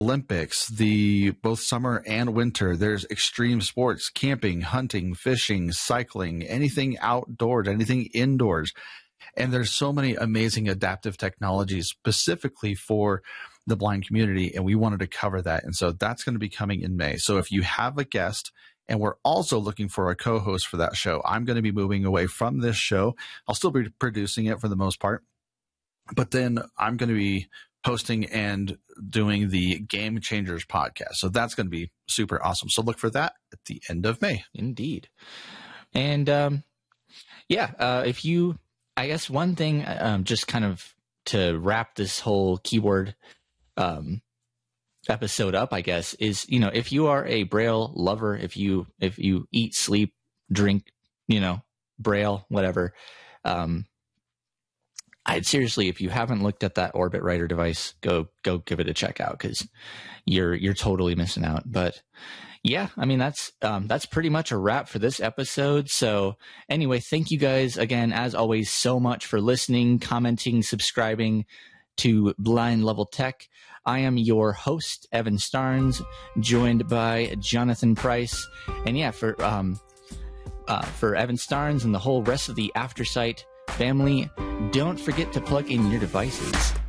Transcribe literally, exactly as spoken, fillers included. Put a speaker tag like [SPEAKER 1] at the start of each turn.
[SPEAKER 1] Olympics, the both summer and winter. There's extreme sports, camping, hunting, fishing, cycling, anything outdoors, anything indoors. And there's so many amazing adaptive technologies specifically for the blind community, and we wanted to cover that. And so that's going to be coming in May. So if you have a guest, and we're also looking for a co-host for that show, I'm going to be moving away from this show. I'll still be producing it for the most part, but then I'm going to be hosting and doing the Game Changers podcast. So that's going to be super awesome. So look for that at the end of May.
[SPEAKER 2] Indeed. And um, yeah, uh, if you, I guess one thing, um, just kind of to wrap this whole keyword um, episode up, I guess, is, you know, if you are a Braille lover, if you, if you eat, sleep, drink, you know, Braille, whatever, um, I'd seriously, if you haven't looked at that Orbit Writer device, go go give it a check out, because you're you're totally missing out. But yeah, I mean, that's um, that's pretty much a wrap for this episode. So anyway, thank you guys again, as always, so much for listening, commenting, subscribing to Blind Level Tech. I am your host, Evan Starnes, joined by Jonathan Price. And yeah, for um, uh, for Evan Starnes and the whole rest of the AfterSight family, don't forget to plug in your devices.